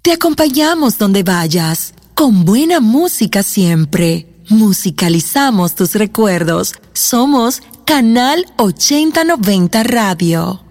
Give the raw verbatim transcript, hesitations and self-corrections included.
Te acompañamos donde vayas, con buena música siempre. Musicalizamos tus recuerdos. Somos Canal ochenta noventa Radio.